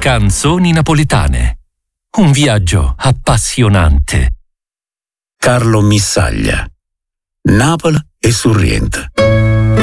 Canzoni napoletane. Un viaggio appassionante. Carlo Missaglia. Napoli e Sorrento.